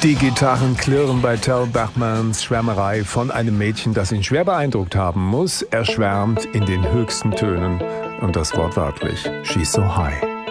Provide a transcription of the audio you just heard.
Die Gitarren klirren bei Tel Bachmans Schwärmerei von einem Mädchen, das ihn schwer beeindruckt haben muss. Er schwärmt in den höchsten Tönen und das wortwörtlich. She's so high.